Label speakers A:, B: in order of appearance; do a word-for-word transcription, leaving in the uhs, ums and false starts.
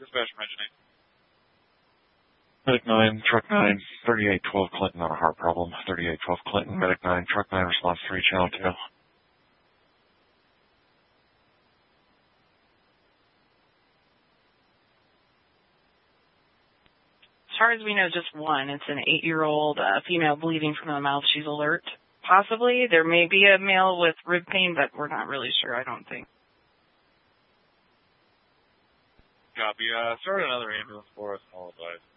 A: Dispatch mentioning.
B: Medic nine, Truck nine, thirty-eight twelve Clinton on a heart problem. thirty-eight twelve Clinton, Medic nine, Truck nine, response three, channel two.
C: As far as we know, just one. It's an eight-year-old uh, female bleeding from the mouth. She's alert. Possibly. There may be a male with rib pain, but we're not really sure, I don't think.
A: Copy. Uh, start another ambulance for us. Apologize.